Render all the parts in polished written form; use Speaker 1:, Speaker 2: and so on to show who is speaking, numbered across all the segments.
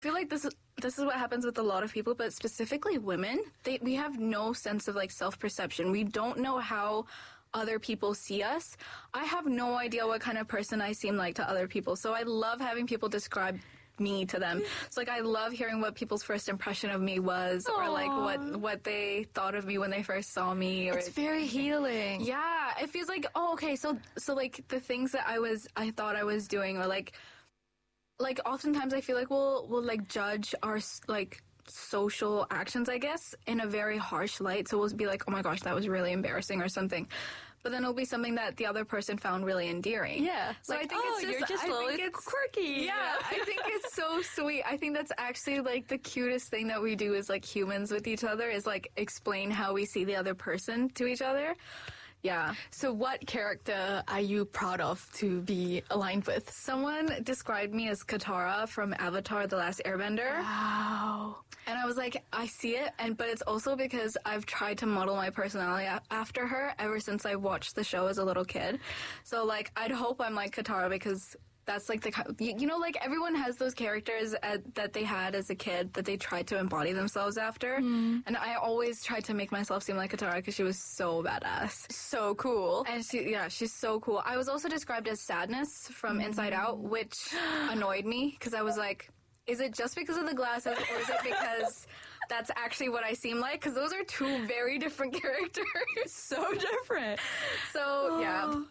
Speaker 1: I feel like this is what happens with a lot of people, but specifically women. We have no sense of like self-perception. We don't know how other people see us. I have no idea what kind of person I seem like to other people. So I love having people describe me to them. So like I love hearing what people's first impression of me was, or like what they thought of me when they first saw me. Or
Speaker 2: it's very healing.
Speaker 1: Yeah, it feels like, oh, okay, so like the things that I thought I was doing, or like oftentimes I feel like we'll like judge our like social actions, I guess, in a very harsh light. So we'll be like, oh my gosh, that was really embarrassing or something. But then it'll be something that the other person found really endearing.
Speaker 2: Yeah.
Speaker 1: So
Speaker 2: like,
Speaker 1: I think
Speaker 2: you're just a little quirky.
Speaker 1: Yeah, I think it's so sweet. I think that's actually like the cutest thing that we do as like humans with each other, is like explain how we see the other person to each other. Yeah.
Speaker 2: So what character are you proud of to be aligned with?
Speaker 1: Someone described me as Katara from Avatar: The Last Airbender.
Speaker 2: Wow.
Speaker 1: And I was like, I see it, but it's also because I've tried to model my personality after her ever since I watched the show as a little kid. So, like, I'd hope I'm like Katara, because that's like the, you know, like everyone has those characters that they had as a kid that they tried to embody themselves after. And I always tried to make myself seem like Katara because she was so badass.
Speaker 2: So cool.
Speaker 1: And she's so cool. I was also described as Sadness from Inside Out, which annoyed me because I was like, is it just because of the glasses, or is it because that's actually what I seem like? Because those are two very different characters.
Speaker 2: So different.
Speaker 1: So, yeah.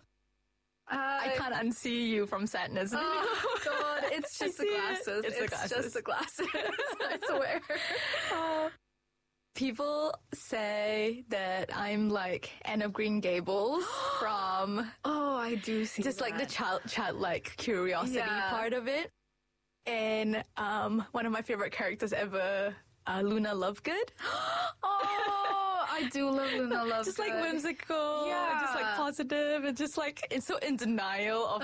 Speaker 2: I can't unsee you from Sadness.
Speaker 1: Oh, God. It's just the glasses. It's just the glasses. I swear.
Speaker 2: People say that I'm like Anne of Green Gables from...
Speaker 1: Oh, I do see
Speaker 2: just
Speaker 1: that.
Speaker 2: like the childlike curiosity part of it. And one of my favorite characters ever, Luna Lovegood.
Speaker 1: Oh, I do love Luna Lovegood.
Speaker 2: Just like whimsical, just like positive, and just like it's so in denial of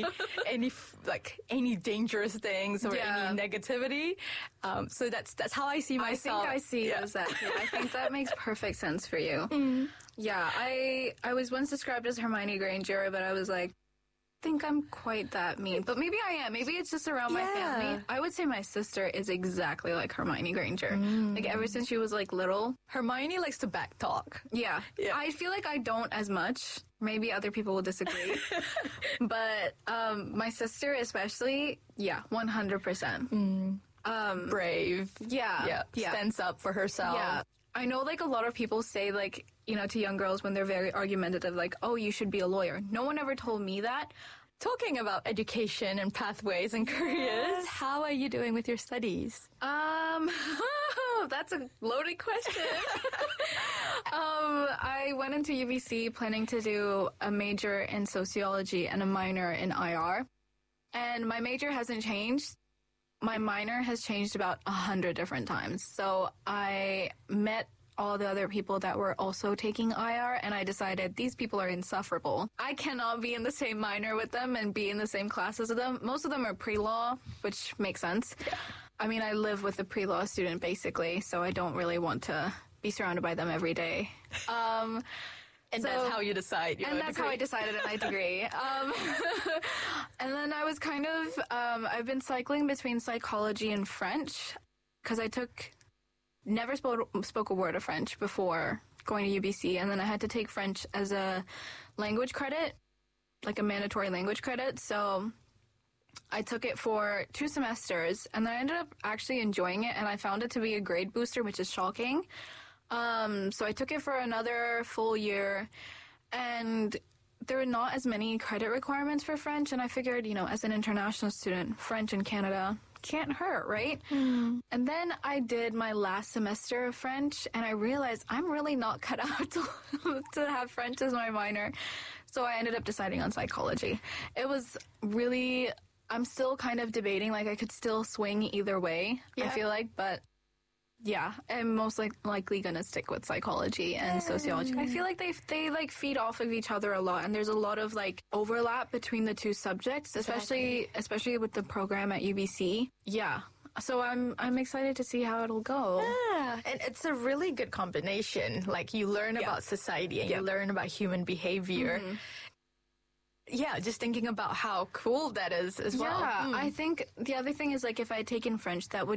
Speaker 2: any dangerous things or any negativity. So that's how I see myself.
Speaker 1: I think I see you as that too. I think that makes perfect sense for you. Yeah, I was once described as Hermione Granger, but I was like, think I'm quite that mean, but maybe I am. Maybe it's just around my family. I would say my sister is exactly like Hermione Granger. Like ever since she was like little.
Speaker 2: Hermione likes to backtalk.
Speaker 1: Yeah. I feel like I don't as much. Maybe other people will disagree. But my sister especially, 100%.
Speaker 2: Brave.
Speaker 1: Yeah.
Speaker 2: Stands up for herself.
Speaker 1: Yeah. I know, like, a lot of people say, like, you know, to young girls when they're very argumentative, like, oh, you should be a lawyer. No one ever told me that.
Speaker 2: Talking about education and pathways and careers, how are you doing with your studies?
Speaker 1: That's a loaded question. I went into UBC planning to do a major in sociology and a minor in IR. And my major hasn't changed. My minor has changed about 100 different times. So I met all the other people that were also taking IR, and I decided these people are insufferable. I cannot be in the same minor with them and be in the same classes with them. Most of them are pre-law, which makes sense. Yeah. I mean, I live with a pre-law student, basically, so I don't really want to be surrounded by them every day.
Speaker 2: And that's how you decide.
Speaker 1: And that's how I decided in my degree. And then I was kind of, I've been cycling between psychology and French because I never spoke a word of French before going to UBC. And then I had to take French as a language credit, like a mandatory language credit. So I took it for 2 semesters and then I ended up actually enjoying it. And I found it to be a grade booster, which is shocking. So I took it for another full year, and there were not as many credit requirements for French, and I figured, you know, as an international student, French in Canada can't hurt, right? And then I did my last semester of French, and I realized I'm really not cut out to have French as my minor, so I ended up deciding on psychology. It was really, I'm still kind of debating, like I could still swing either way, I feel like, but... Yeah, I'm most likely going to stick with psychology and sociology. I feel like they like feed off of each other a lot, and there's a lot of like overlap between the two subjects, especially with the program at UBC. Yeah. So I'm excited to see how it'll go.
Speaker 2: Yeah, and it's a really good combination. Like you learn about society and you learn about human behavior. Yeah, just thinking about how cool that is as well.
Speaker 1: Yeah, I think the other thing is, like, if I had taken French, that would